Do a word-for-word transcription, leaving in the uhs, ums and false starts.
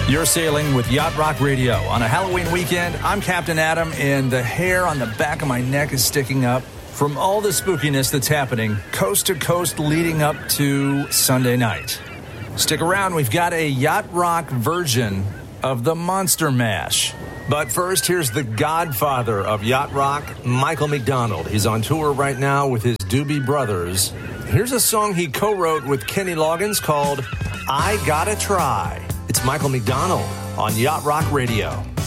You're sailing with Yacht Rock Radio. On a Halloween weekend, I'm Captain Adam, and the hair on the back of my neck is sticking up from all the spookiness that's happening coast to coast leading up to Sunday night. Stick around, we've got a Yacht Rock version of the Monster Mash. But first, here's the godfather of Yacht Rock, Michael McDonald. He's on tour right now with his Doobie Brothers. Here's a song he co-wrote with Kenny Loggins called I Gotta Try. It's Michael McDonald on Yacht Rock Radio.